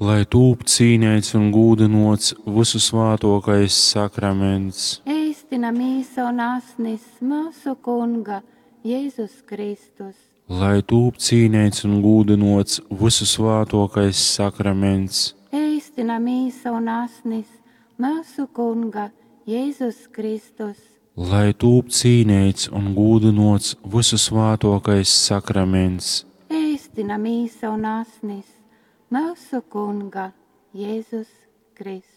lai tūp cīnīts un gūdinots visu svātokais sakraments, Ēstina mīsa un asnis mūsu Kunga Jēzus Kristus. lai tūp cīnīts un gūdinots visu svātokais sakraments, Ēstina mīsa un asnis mūsu Kunga Jēzus Kristus. lai tūp cīnīts un gūdinots visu svātokais sakraments, Ēstina mīsa un asnis mūsu Kunga Jēzus Kristus.